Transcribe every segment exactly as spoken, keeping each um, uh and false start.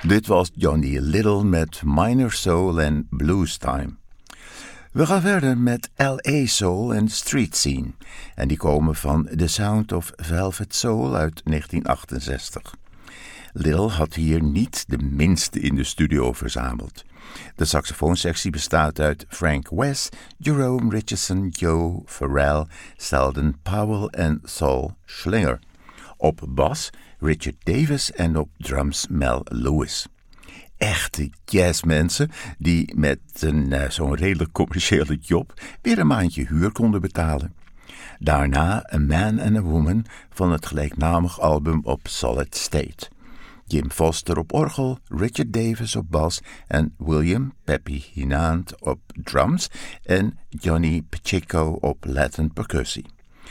Dit was Johnny Little met Minor Soul en Blues Time. We gaan verder met L A Soul en Street Scene. En die komen van The Sound of Velvet Soul uit negentien achtenzestig. Little had hier niet de minste in de studio verzameld. De saxofoonsectie bestaat uit Frank West, Jerome Richardson, Joe Farrell, Selden Powell en Saul Schlinger. Op bas Richard Davis en op drums Mel Lewis. Echte jazzmensen die met een, uh, zo'n redelijk commerciële job weer een maandje huur konden betalen. Daarna A Man and a Woman van het gelijknamig album op Solid State. Jim Foster op orgel, Richard Davis op bas en William Peppy Hinaant op drums en Johnny Pacheco op Latin percussie.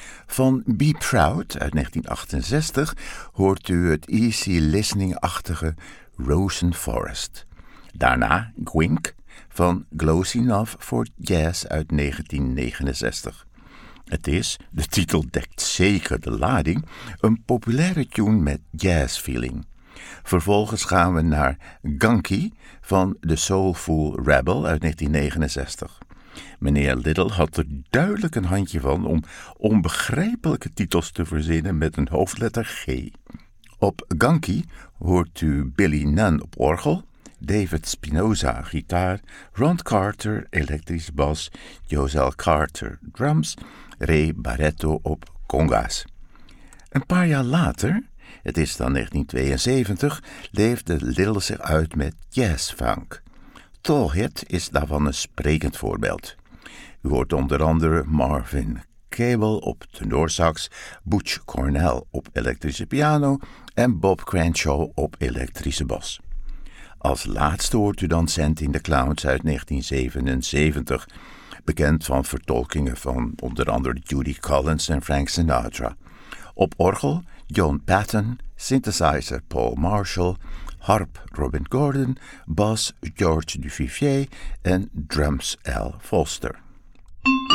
Van Be Proud uit negentien achtenzestig hoort u het easy listening-achtige Rosen Forest. Daarna Gwink van Close Enough for Jazz uit negentien negenenzestig. Het is, de titel dekt zeker de lading, een populaire tune met jazzfeeling. Vervolgens gaan we naar Gunky van The Soulful Rebel uit negentien negenenzestig. Meneer Little had er duidelijk een handje van om onbegrijpelijke titels te verzinnen met een hoofdletter G. Op Gunky hoort u Billy Nunn op orgel, David Spinoza gitaar, Ron Carter elektrische bas, Josel Carter drums, Ray Barretto op conga's. Een paar jaar later, het is dan negentien tweeënzeventig, leefde Little zich uit met jazzfunk. Tall Hit is daarvan een sprekend voorbeeld. U hoort onder andere Marvin Cable op tenorsax, Butch Cornell op elektrische piano en Bob Cranshaw op elektrische bas. Als laatste hoort u dan Send in the Clouds uit negentien zevenenzeventig, bekend van vertolkingen van onder andere Judy Collins en Frank Sinatra. Op orgel John Patton, synthesizer Paul Marshall, harp Robin Gordon, bas George Duvivier en drums Al Foster.